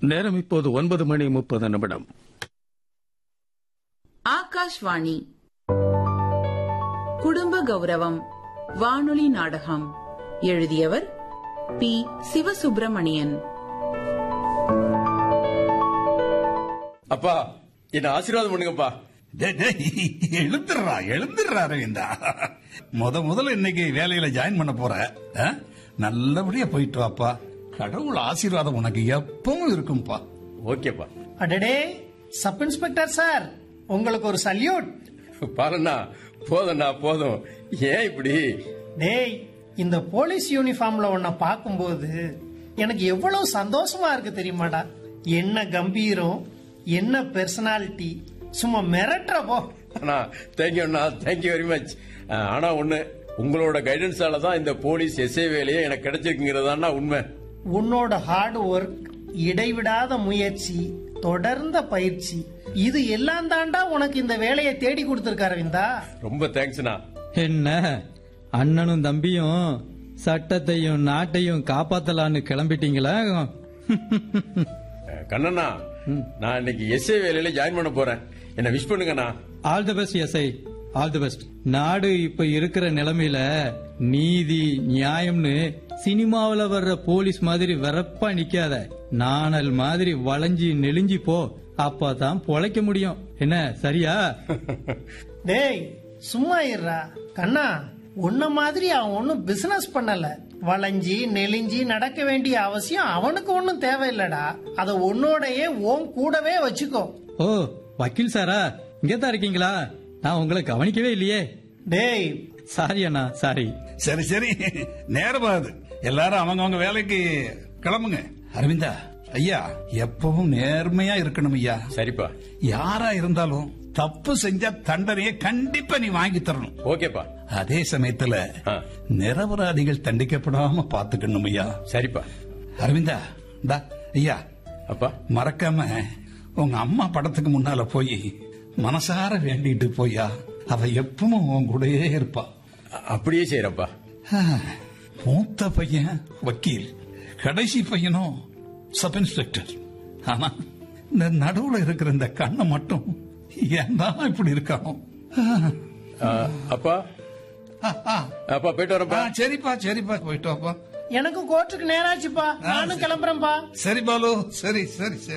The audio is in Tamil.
நேரம் இப்போது 9:30 ஆகாஷ்வாணி குடும்ப கௌரவம் வானொலி நாடகம். எழுதியவர் பி. சிவசுப்பிரமணியன். அப்பா, என்ன ஆசீர்வாதம் பண்ணுங்கப்பா. எழுந்துடுறா அரவிந்தா. முதல்ல இன்னைக்கு வேலையில ஜாயின் பண்ண போற. நல்லபடியா போயிட்டு வாப்பா. கடவுள் ஆசீர்வாதம் உனக்கு எப்பவும் இருக்கும்பா. ஓகேப்பா. அடடே, சப் இன்ஸ்பெக்டர் சார், உங்களுக்கு ஒரு சல்யூட். பாருண்ணா, போதும்ண்ணா போதும். ஏன் இப்படி? டேய், இந்த போலீஸ் யூனிஃபார்ம்ல உன்னை பார்க்கும்போது எனக்கு எவ்வளவு சந்தோஷமா இருக்கு தெரியுமாடா. என்ன கம்பீரம், என்ன பெர்சனாலிட்டி, சும்மா மிரட்டுறப்போ. அண்ணா, தேங்க்யூண்ணா, தேங்க்யூ வெரி மச். ஆனா ஒண்ணு, உங்களோட கைடன்ஸால தான் இந்த போலீஸ் எஸ்ஐ வேலையே எனக்கு கிடைச்சிருக்குங்கிறதா உண்மை. உன்னோட ஹார்ட் ஒர்க், இடைவிடாத முயற்சி, தொடர்ந்த பயிற்சி, இது எல்லாம் தாண்டா உனக்கு இந்த வேலையை தேடி கொடுத்திருக்காரு அரவிந்தா. ரொம்ப தேங்க்ஸ்ண்ணா. என்ன அண்ணனும் தம்பியும் சட்டத்தையும் நாட்டையும் காப்பாத்தலான்னு கிளம்பிட்டீங்களா? கண்ணண்ணா, நான் இன்னைக்கு எஸ்ஐ வேலையில ஜாயின் பண்ண போறேன். என்ன விஷ் பண்ணுங்கண்ணா. All the best SI, all the best. நாடு இப்ப இருக்கிற நிலைமையில நீதி நியாயம்னு சினிமாவில வர்ற போலீஸ் மாதிரி வெறப்பா நிக்காத. நாணல் மாதிரி வளைஞ்சி நெளிஞ்சி போ. அப்பதான் பொழைக்க முடியும். என்ன சரியா? டேய், சும்மா இருடா கண்ணா. உன்ன மாதிரி அவன் ஒன்னும் பிசினஸ் பண்ணல. வளைஞ்சி நெளிஞ்சி நடக்க வேண்டிய அவசியம் அவனுக்கு ஒன்னும் தேவையில்லடா. அத உன்னோடையே உன் கூடவே வச்சுக்கோ. ஓ, வக்கீல் சாரா, இங்கதான் இருக்கீங்களா? நான் உங்களை கவனிக்கவே இல்லையே. டேய், சாரி அண்ணா, சாரி. சரி சரி, நேரமாது. எல்லாரும் அவங்க வேலைக்கு கிளம்புங்க. அரவிந்தா ஐயா, எப்பவும் நேர்மையா இருக்கணும் ஐயா. சரிப்பா. யாரா இருந்தாலும் தப்பு செஞ்சா தண்டனையை கண்டிப்பா நீ வாங்கி தரணும். ஓகேப்பா. அதே சமயத்துல நிரபராதிகள் தண்டிக்கப்படாம பாத்துக்கணும் ஐயா. சரிப்பா. அரவிந்தா, ஐயா, அப்பா, மறக்காம உங்க அம்மா படத்துக்கு முன்னால போய் மனசார வேண்டிட்டு போயா. அவ எப்பவும் உன் கூடயே இருப்பா. அப்படியே செய்யறப்பா. மூத்த பையன் வக்கீல், கடைசி பையனும் சப் இன்ஸ்பெக்டர். ஆனா இந்த நடுவுல இருக்கிற இந்த கண்ணை மட்டும் ஏன்டா இப்படி இருக்கானோ? அப்பா, அப்பா போயிட்டு வரப்பா. சரிப்பா சரிப்பா, போயிட்டு வாப்பா. எனக்கு கோர்ட்டுக்கு நேராச்சுப்பா. நானும் கிளம்புறேன்பா. சரி பாலு, சரி சரி சரி.